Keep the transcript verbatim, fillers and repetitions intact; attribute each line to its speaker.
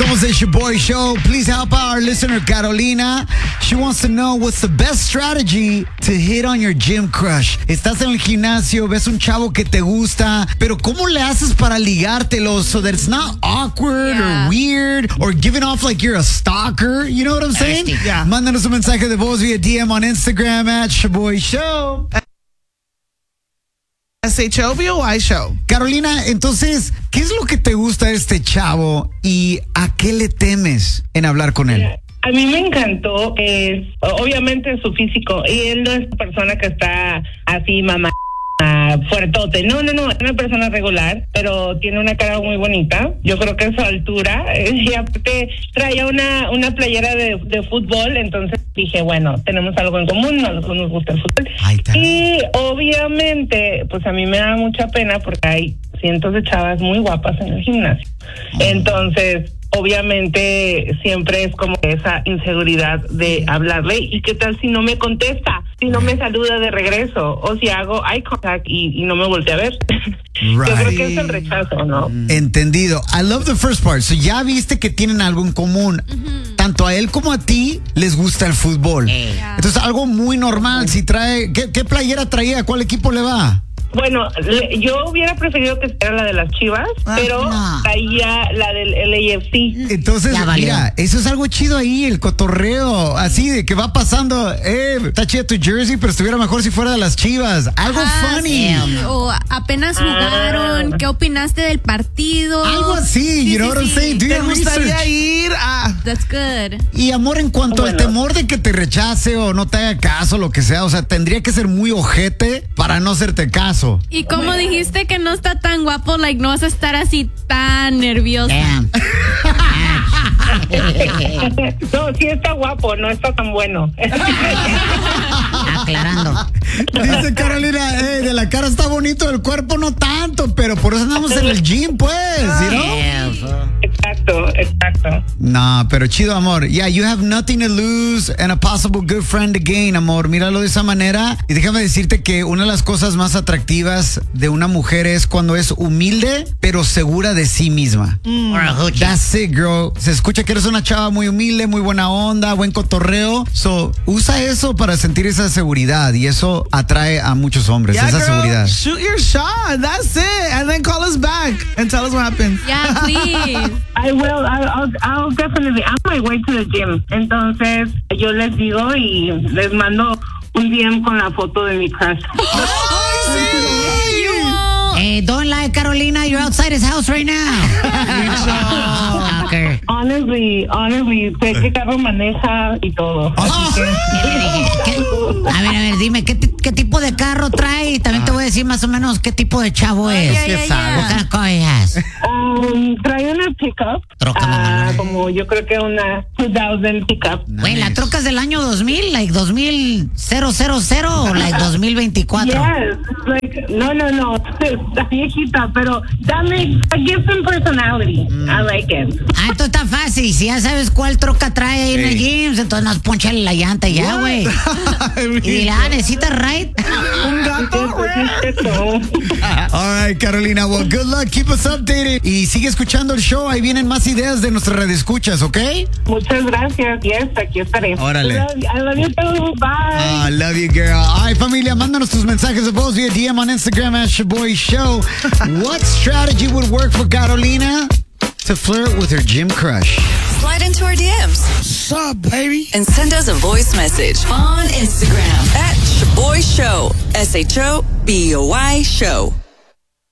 Speaker 1: Somos the Shaboy Show. Please help our listener Carolina. She wants to know what's the best strategy to hit on your gym crush. Estás en el gimnasio, ves un chavo que te gusta, pero ¿cómo le haces para ligártelo so that it's not awkward yeah. or weird or giving off like you're a stalker? You know what I'm saying?
Speaker 2: Yeah.
Speaker 1: Mándanos un mensaje de voz via D M on Instagram at Shaboy Show.
Speaker 2: S H O B O Y Show.
Speaker 1: Carolina, entonces, ¿qué es lo que te gusta de este chavo y a qué le temes en hablar con él?
Speaker 3: A mí me encantó, es obviamente su físico, y él no es una persona que está así, mamá, fuertote. No, no, no, es una persona regular, pero tiene una cara muy bonita. Yo creo que es su altura. Y aparte traía una, una playera de, de fútbol, entonces dije, bueno, tenemos algo en común, a nosotros nos gusta el fútbol. Y obviamente, pues a mí me da mucha pena porque hay cientos de chavas muy guapas en el gimnasio. Entonces, obviamente siempre es como esa inseguridad de hablarle, y qué tal si no me contesta, si no me saluda de regreso, o si hago eye contact y, y no me voltea a ver. Right. Yo creo que es el rechazo, ¿no?
Speaker 1: Entendido. I love the first part. So ya viste que tienen algo en común. Uh-huh. Tanto a él como a ti les gusta el fútbol. Yeah. Entonces algo muy normal. Si trae, ¿qué, qué playera traía? ¿Cuál equipo le va?
Speaker 3: Bueno, le, yo hubiera preferido que fuera la de las Chivas, ah, pero no. traía la del L A F C.
Speaker 1: Entonces, mira, eso es algo chido ahí, el cotorreo, así de que va pasando, eh, está chida tu jersey, pero estuviera mejor si fuera de las Chivas. Algo ah, funny.
Speaker 4: Sí. O apenas jugaron, ah. ¿qué opinaste del partido?
Speaker 1: Algo así,
Speaker 4: sí,
Speaker 1: you know
Speaker 4: sí,
Speaker 1: what I'm
Speaker 4: sí.
Speaker 1: saying? Do
Speaker 2: ¿Te gustaría
Speaker 1: research?
Speaker 2: ir a...?
Speaker 4: That's good.
Speaker 1: Y amor, en cuanto bueno. al temor de que te rechace o no te haga caso, lo que sea, o sea, tendría que ser muy ojete para no hacerte caso.
Speaker 4: Y como bueno. dijiste que no está tan guapo, like, no vas a estar así tan nerviosa.
Speaker 3: No, sí está guapo, no está tan bueno.
Speaker 5: Aclarando.
Speaker 1: Dice Carolina, hey, de la cara está bonito, del cuerpo no tanto, pero por eso andamos en el gym, pues, ¿sí, no?
Speaker 3: Exacto, exacto.
Speaker 1: No, pero chido, amor. Yeah, you have nothing to lose and a possible good friend to gain, amor. Míralo de esa manera. Y déjame decirte que una de las cosas más atractivas de una mujer es cuando es humilde, pero segura de sí misma.
Speaker 5: Mm.
Speaker 1: That's it, girl. Se escucha que eres una chava muy humilde, muy buena onda, buen cotorreo. So, usa eso para sentir esa seguridad y eso atrae a muchos hombres,
Speaker 2: yeah,
Speaker 1: esa
Speaker 2: girl,
Speaker 1: seguridad.
Speaker 2: Shoot your shot. That's it. And then call us back and tell us what happened.
Speaker 4: Yeah, please.
Speaker 3: I will. I'll, I'll, I'll definitely. I'm on my way to the gym. Entonces, yo les digo y les mando un D M con la foto de mi crush.
Speaker 5: Hey, don't lie, Carolina. You're outside his house right now. Okay.
Speaker 3: Honestly, honestly, sé qué carro maneja y todo.
Speaker 5: Oh. Que, a ver, a ver, dime, ¿qué, ¿qué tipo de carro trae? También ah. te voy a decir más o menos qué tipo de chavo es.
Speaker 4: Yeah, yeah, yeah.
Speaker 5: What kind of car he has?
Speaker 3: Um, trae una pickup.
Speaker 5: Troca,
Speaker 3: uh, como yo creo que una dos mil pickup.
Speaker 5: Güey, nice. ¿La troca es del año dos mil? ¿Like dos mil cero cero cero o like dos mil veinticuatro?
Speaker 3: Yes, like, no, no, no. Está viejita, pero dame, give some personality. Mm. I like it.
Speaker 5: Ah, esto está fácil. Si ya sabes cuál troca trae ahí hey. en el gym, entonces nos ponchale la llanta y ya, güey. Y dile, ah, necesitas right.
Speaker 2: Un gato.
Speaker 1: All right, Carolina. Well, good luck. Keep us updated. Y sigue escuchando el show. Ahí vienen más ideas de nuestras radioescuchas, ¿ok?
Speaker 3: Muchas gracias. Yes, aquí estaré.
Speaker 1: Órale.
Speaker 3: I love, I love you too. Bye.
Speaker 1: I uh, love you, girl. All right, familia, mándanos tus mensajes de voz via D M on Instagram at Shaboy Show. What strategy would work for Carolina to flirt with her gym crush?
Speaker 6: Slide into our D Ms.
Speaker 2: What's up, baby?
Speaker 6: And send us a voice message on Instagram at Shaboy Show. S H O B O Y Show.